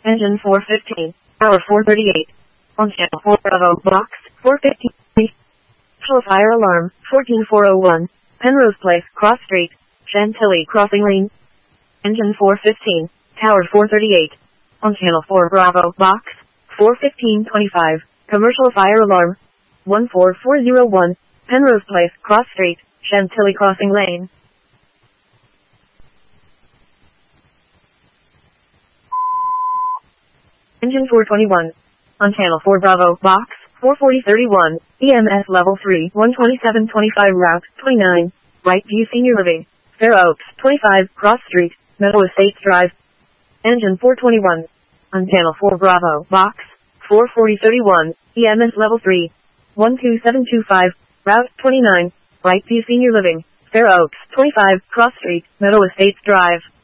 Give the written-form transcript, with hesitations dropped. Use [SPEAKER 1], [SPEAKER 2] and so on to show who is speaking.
[SPEAKER 1] Engine 415, Tower 438. On channel 4 Bravo, box 415. Show fire alarm, 14401. Penrose Place, Cross Street, Chantilly Crossing Lane. Engine 415, Tower 438. On channel 4 Bravo, box 41525. Commercial fire alarm, 14401. Penrose Place, Cross Street, Chantilly Crossing Lane. Engine 421. On channel 4 Bravo, box 44031. EMS level 3, 12725 route 29. Right View Senior Living, Fair Oaks, 25 Cross Street, Meadow Estates Drive. Engine 421. On channel 4 Bravo, box 44031. EMS level 3, 12725 route 29. Right View Senior Living, Fair Oaks, 25 Cross Street, Meadow Estates Drive.